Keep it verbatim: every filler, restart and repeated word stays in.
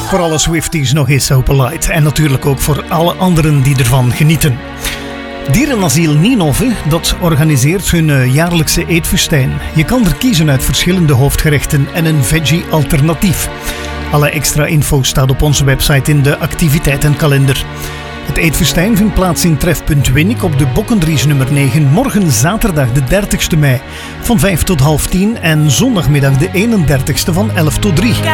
voor alle Swifties nog eens Open Light. En natuurlijk ook voor alle anderen die ervan genieten. Dierenasiel Nienhoven, dat organiseert hun jaarlijkse eetfestijn. Je kan er kiezen uit verschillende hoofdgerechten en een veggie-alternatief. Alle extra info staat op onze website in de activiteitenkalender. Het eetfestijn vindt plaats in Trefpunt Winnik op de Bokkendries nummer negen, morgen zaterdag de dertigste mei van vijf tot half tien en zondagmiddag de eenendertigste van elf tot drie.